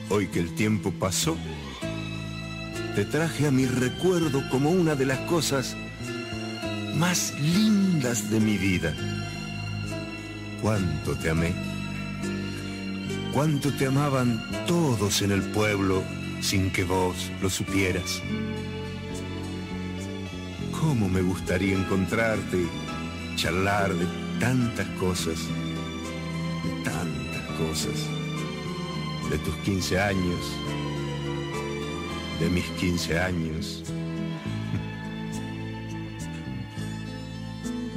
Hoy que el tiempo pasó, te traje a mi recuerdo como una de las cosas más lindas de mi vida. Cuánto te amé, cuánto te amaban todos en el pueblo sin que vos lo supieras. Cómo me gustaría encontrarte y charlar de tantas cosas, de tus 15 años, de mis 15 años,